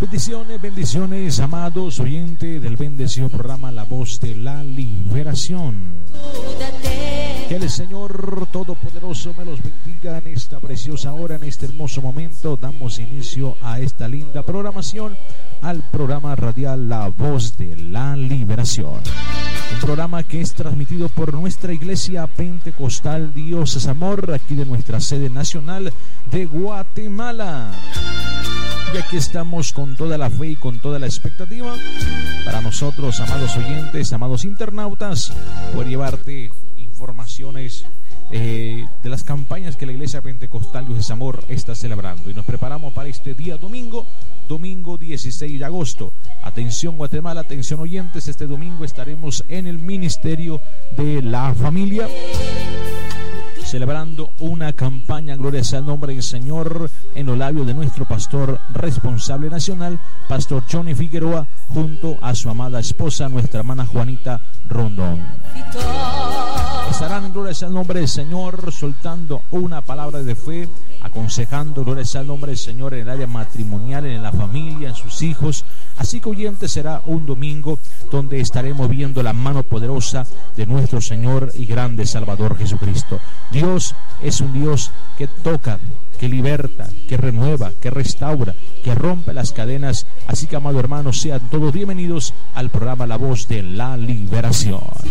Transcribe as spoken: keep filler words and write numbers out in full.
Bendiciones, bendiciones, amados oyentes del bendecido programa La Voz de la Liberación. Que el Señor Todopoderoso me los bendiga en esta preciosa hora, en este hermoso momento. Damos inicio a esta linda programación, al programa radial La Voz de la Liberación. Un programa que es transmitido por nuestra iglesia pentecostal Dios es Amor, aquí de nuestra sede nacional de Guatemala. Y aquí estamos con toda la fe y con toda la expectativa para nosotros, amados oyentes, amados internautas, poder llevarte informaciones eh, de las campañas que la iglesia pentecostal Dios es Amor está celebrando. Y nos preparamos para este día domingo, domingo dieciséis de agosto. Atención Guatemala, atención oyentes, este domingo estaremos en el Ministerio de la Familia, celebrando una campaña, gloria sea el nombre del Señor, en los labios de nuestro pastor responsable nacional, Pastor Johnny Figueroa, junto a su amada esposa, nuestra hermana Juanita Rondón. Estarán, gloria sea el nombre del Señor, soltando una palabra de fe, aconsejando, gloria sea el nombre del Señor, en el área matrimonial, en la familia, en sus hijos. Así que, oyentes, será un domingo donde estaremos viendo la mano poderosa de nuestro Señor y grande Salvador Jesucristo. Dios es un Dios que toca, que liberta, que renueva, que restaura, que rompe las cadenas. Así que, amado hermano, sean todos bienvenidos al programa La Voz de la Liberación.